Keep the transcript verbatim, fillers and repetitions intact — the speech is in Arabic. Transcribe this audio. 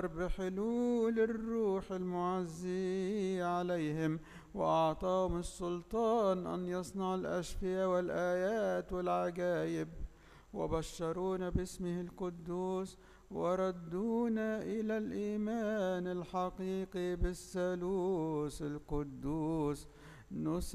بحلول الروح المعزي عليهم، وأعطاهم السلطان أن يصنعوا الأشفياء والآيات والعجائب، وبشرونا باسمه القدوس، وردونا إلى الإيمان الحقيقي بالثالوث القدوس.